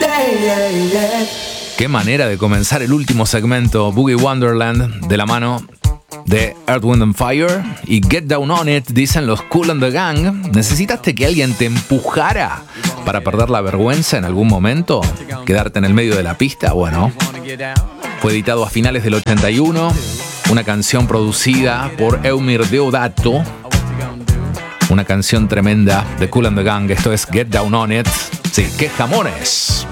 Qué manera de comenzar el último segmento, Boogie Wonderland, de la mano de Earth, Wind and Fire y Get Down On It, dicen los Kool and the Gang. ¿Necesitaste que alguien te empujara para perder la vergüenza en algún momento? ¿Quedarte en el medio de la pista? Bueno, fue editado a finales del 81, una canción producida por Eumir Deodato, una canción tremenda de Kool and the Gang. Esto es Get Down On It. Sí, qué jamones.